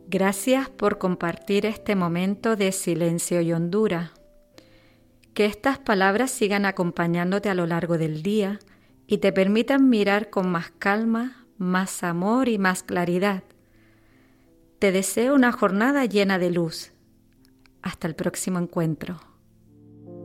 Gracias por compartir este momento de silencio y hondura. Que estas palabras sigan acompañándote a lo largo del día y te permitan mirar con más calma, más amor y más claridad. Te deseo una jornada llena de luz. Hasta el próximo encuentro.